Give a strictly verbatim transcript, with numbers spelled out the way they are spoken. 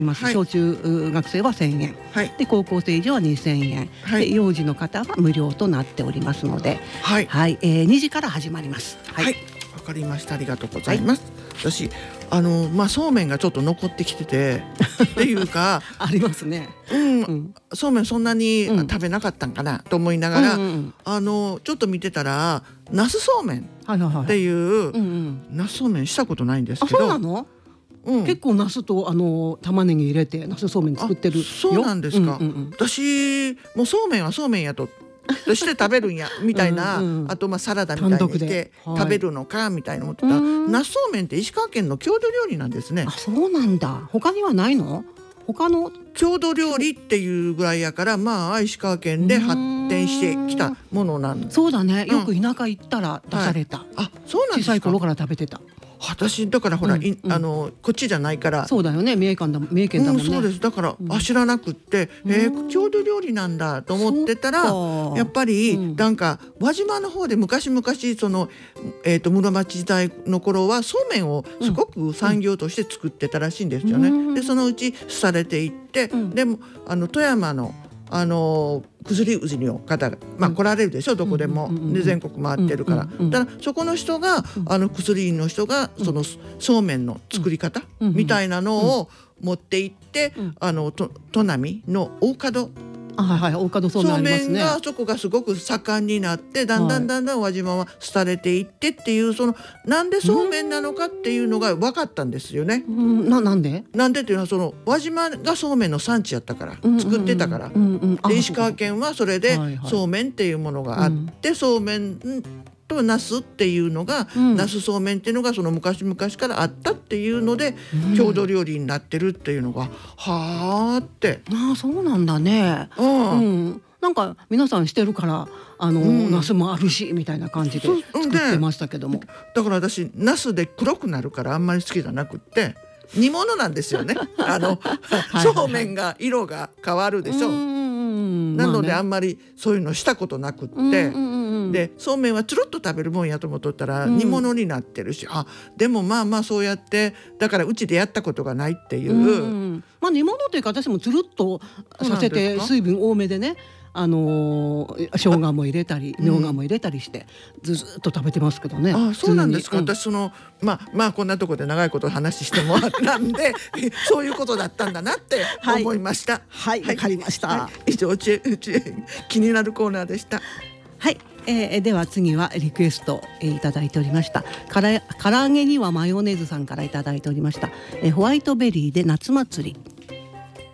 ます、 はい、 小中学生はせんえん、 はい、 で高校生以上はにせんえん、はい、で幼児の方は無料となっておりますので、 はいはいえー、にじから始まります。 はい、はい、わかりました。ありがとうございます。はい、私あのまあそうめんがちょっと残ってきててっていうかありますね、 うんうん、そうめんそんなに食べなかったんかなと思いながら、うんうん、あのちょっと見てたらナスそうめんっていう、うんうん、ナスそうめんしたことないんですけど。 あ、そうなの？うん、結構ナスとあの玉ねぎ入れてナスそうめん作ってるよ。 そうなんですか、うんうんうん、私もうそうめんはそうめんやととして食べるんやみたいなうん、うん、あとまあサラダみたいにして食べるのかみたいな思ってた、はい、ナスそうめんって石川県の郷土料理なんですね。 あ、そうなんだ。他にはないの？他の郷土料理っていうぐらいやから、まあ石川県で発展してきたものなんです。 そうだね、よく田舎行ったら出された、はい、あ、そうなんですか。小さい頃から食べてた。 私だからほら、うんうん、あのこっちじゃないから。 そうだよね、三重県だ、三重県だもんね、 うん、そうです。だから、うん、あ知らなくって、えー、郷土料理なんだと思ってたら、やっぱり、うん、なんか輪島の方で昔々その、えー、と室町時代の頃はそうめんをすごく産業として作ってたらしいんですよね、うん、でそのうち廃れていって、うん、でもあの富山のあの薬売りの方が、まあ、来られるでしょ、うん、どこでも、うんうんうん、で全国回ってるから、うんうんうん、だからそこの人が、うん、あの薬の人がそのそうめんの作り方、うん、みたいなのを持って行って、うん、あのと砺波の大門、 あ、はいはい、大門そうめんありますね。 そうめんがそこがすごく盛んになってだんだんだんだん輪島は廃れていってっていう、そのなんでそうめんなのかっていうのが分かったんですよね。 うん、な, なんでなんでっていうのはその輪島がそうめんの産地やったから、うんうんうん、作ってたから、うんうん、で石川県はそれでそうめんっていうものがあって、はいはい、そうめんとナスっていうのが、うん、ナスそうめんっていうのがその昔々からあったっていうので、うん、郷土料理になってるっていうのがはーって。 ああ、そうなんだね。うん、うん、なんか皆さんしてるからあの、うん、ナスもあるしみたいな感じで作ってましたけども、ね、 だから私ナスで黒くなるからあんまり好きじゃなくって煮物なんですよねあのそうめんが色が変わるでしょ。なのであんまりそういうのしたことなくって、うんうんうん、でそうめんはつるっと食べるもんやと思っとったら煮物になってるし、うん、あでもまあまあそうやってだからうちでやったことがないっていう、うんうん、 まあ、煮物というか私もつるっとさせて水分多めでね、あのー、生姜も入れたりみょうがも入れたりしてずっと食べてますけどね。 あ、そうなんですか。うん、私そのまあまあこんなとこで長いこと話してもらったんでそういうことだったんだなって思いました。 はい、わ、はい、かりました。はい、 以上ちち気になるコーナーでした。 はい、えー、では次はリクエスト、えー、いただいておりました。から唐揚げにはマヨネーズさんからいただいておりました。えー、ホワイトベリーで夏祭り。